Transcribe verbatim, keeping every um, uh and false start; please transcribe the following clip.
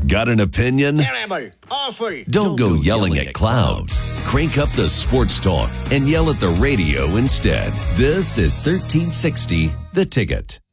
Got an opinion? Terrible. Awful. Don't go yelling at clouds. Crank up the sports talk and yell at the radio instead. This is thirteen sixty The Ticket.